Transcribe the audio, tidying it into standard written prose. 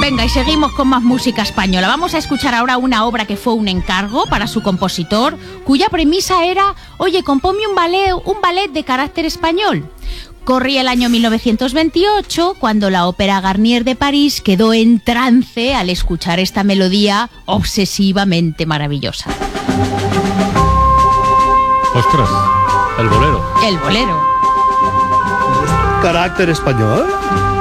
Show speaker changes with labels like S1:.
S1: Venga, y seguimos con más música española. Vamos a escuchar ahora una obra que fue un encargo para su compositor, cuya premisa era: oye, compónme un ballet de carácter español. Corría el año 1928, cuando la Ópera Garnier de París quedó en trance al escuchar esta melodía obsesivamente maravillosa.
S2: ¡Ostras! El bolero.
S1: El bolero.
S3: ¿Carácter español?